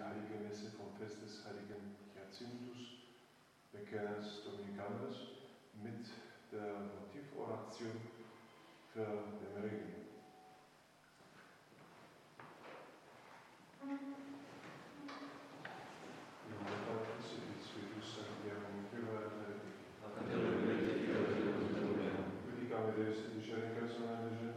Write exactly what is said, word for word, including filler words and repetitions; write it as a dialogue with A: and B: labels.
A: Heilige Messe vom Fest des heiligen Jacinthus, Bekenner Dominicanus, mit der Motivoration für den Regen. In der Patris et Spiritus Sancti, Curare, Uticame Deus, Dicere in persona